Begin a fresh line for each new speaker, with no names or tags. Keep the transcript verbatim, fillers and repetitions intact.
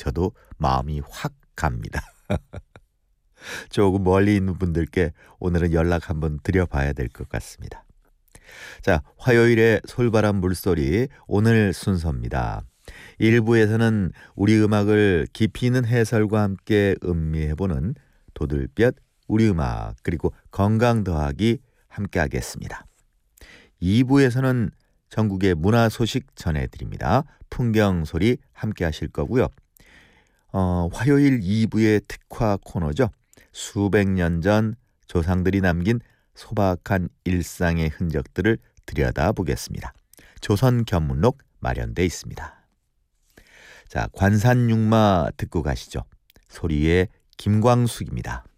저도 마음이 확 갑니다. 조금 멀리 있는 분들께 오늘은 연락 한번 드려봐야 될 것 같습니다. 자, 화요일의 솔바람 물소리 오늘 순서입니다. 일 부에서는 우리 음악을 깊이 있는 해설과 함께 음미해보는 도들볕 우리 음악 그리고 건강 더하기 함께 하겠습니다. 이 부에서는 전국의 문화 소식 전해드립니다. 풍경 소리 함께 하실 거고요. 어, 화요일 이 부의 특화 코너죠. 수백 년 전 조상들이 남긴 소박한 일상의 흔적들을 들여다보겠습니다. 조선 견문록 마련돼 있습니다. 자, 관산육마 듣고 가시죠. 소리의 김광숙입니다.